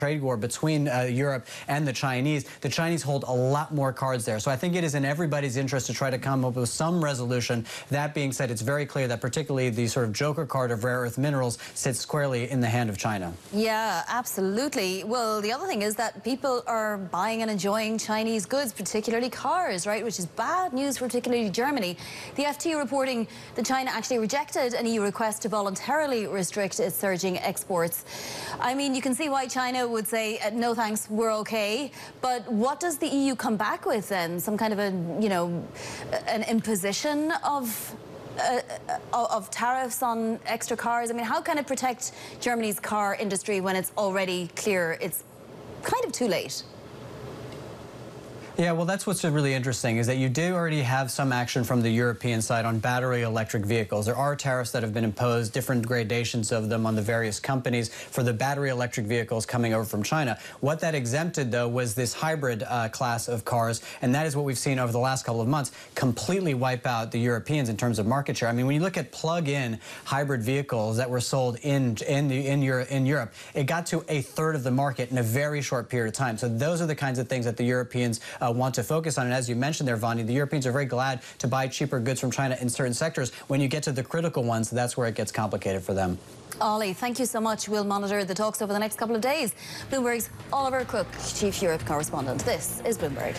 trade war between Europe and the Chinese hold a lot more cards there. So I think it is in everybody's interest to try to come up with some resolution. That being said, it's very clear that particularly the sort of joker card of rare earth minerals sits squarely in the hand of China. Yeah, absolutely. Well, the other thing is that people are buying and enjoying Chinese goods, particularly cars, right, which is bad news for particularly Germany. The FT reporting that China actually rejected an EU request to voluntarily restrict its surging exports. I mean, you can see why China would say, no thanks, we're okay. But what does the EU come back with then? Some kind of a, you know, an imposition of tariffs on extra cars? I mean, how can it protect Germany's car industry when it's already clear it's kind of too late? Yeah, well, that's what's really interesting, is that you do already have some action from the European side on battery electric vehicles. There are tariffs that have been imposed, different gradations of them on the various companies for the battery electric vehicles coming over from China. What that exempted, though, was this hybrid class of cars, and that is what we've seen over the last couple of months completely wipe out the Europeans in terms of market share. I mean, when you look at plug-in hybrid vehicles that were sold in Europe, it got to a third of the market in a very short period of time. So those are the kinds of things that the Europeans want to focus on. And as you mentioned there, Vani, the Europeans are very glad to buy cheaper goods from China in certain sectors. When you get to the critical ones, that's where it gets complicated for them. Ollie, thank you so much. We'll monitor the talks over the next couple of days. Bloomberg's Oliver Cook, Chief Europe Correspondent. This is Bloomberg.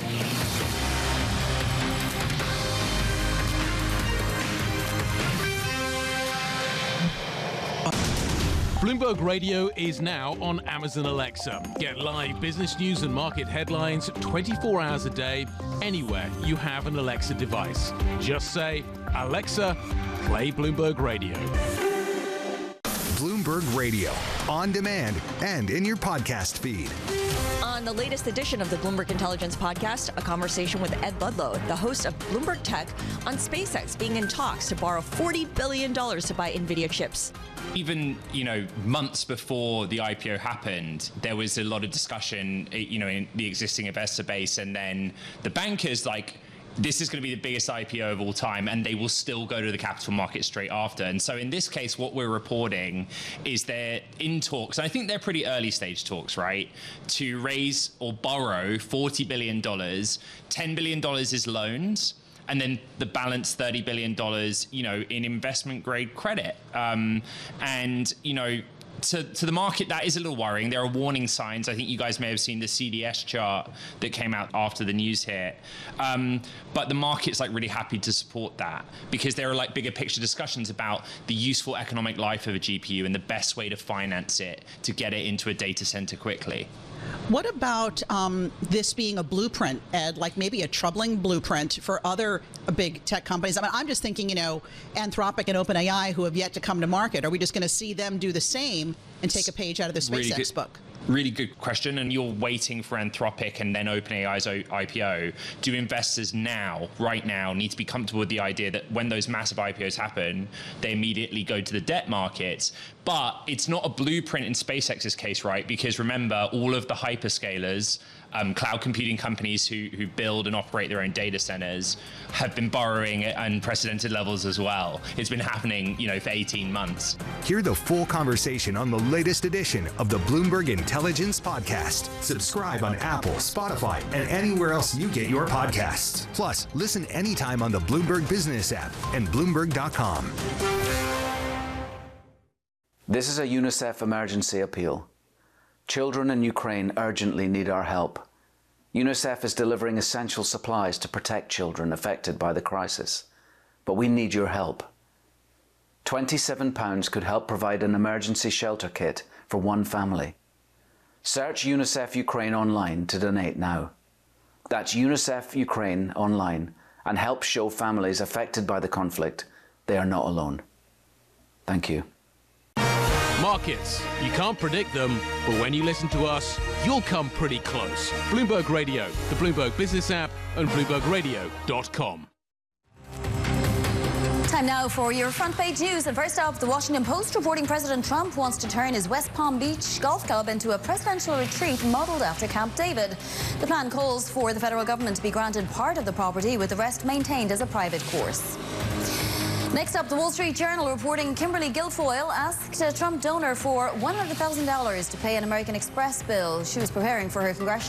Bloomberg Radio is now on Amazon Alexa. Get live business news and market headlines 24 hours a day, anywhere you have an Alexa device. Just say, Alexa, play Bloomberg Radio. Bloomberg Radio, on demand and in your podcast feed. On the latest edition of the Bloomberg Intelligence Podcast, a conversation with Ed Ludlow, the host of Bloomberg Tech, on SpaceX being in talks to borrow $40 billion to buy NVIDIA chips. Even, months before the IPO happened, there was a lot of discussion, in the existing investor base, and then the bankers, this is going to be the biggest IPO of all time, and they will still go to the capital market straight after. And so in this case, what we're reporting is they're in talks, and I think they're pretty early stage talks, right, to raise or borrow $40 billion. $10 billion is loans, and then the balance $30 billion, in investment grade credit. To the market, that is a little worrying. There are warning signs. I think you guys may have seen the CDS chart that came out after the news hit. But the market's really happy to support that, because there are bigger picture discussions about the useful economic life of a GPU and the best way to finance it to get it into a data center quickly. What about this being a blueprint, Ed, maybe a troubling blueprint for other big tech companies? I mean, I'm just thinking, Anthropic and OpenAI, who have yet to come to market. Are we just going to see them do the same and take a page out of the SpaceX book? Really good question, and you're waiting for Anthropic and then OpenAI's IPO. Do investors right now, need to be comfortable with the idea that when those massive IPOs happen, they immediately go to the debt markets? But it's not a blueprint in SpaceX's case, right? Because remember, all of the hyperscalers, cloud computing companies who build and operate their own data centers have been borrowing at unprecedented levels as well. It's been happening, for 18 months. Hear the full conversation on the latest edition of the Bloomberg Intelligence Podcast. Subscribe on Apple, Spotify, and anywhere else you get your podcasts. Plus, listen anytime on the Bloomberg Business app and Bloomberg.com. This is a UNICEF emergency appeal. Children in Ukraine urgently need our help. UNICEF is delivering essential supplies to protect children affected by the crisis. But we need your help. £27 could help provide an emergency shelter kit for one family. Search UNICEF Ukraine online to donate now. That's UNICEF Ukraine online, and help show families affected by the conflict they are not alone. Thank you. Markets. You can't predict them, but when you listen to us, you'll come pretty close. Bloomberg Radio, the Bloomberg Business app, and BloombergRadio.com. Time now for your front page news. And first up, the Washington Post reporting President Trump wants to turn his West Palm Beach golf club into a presidential retreat modeled after Camp David. The plan calls for the federal government to be granted part of the property, with the rest maintained as a private course. Next up, the Wall Street Journal reporting Kimberly Guilfoyle asked a Trump donor for $100,000 to pay an American Express bill. She was preparing for her congressional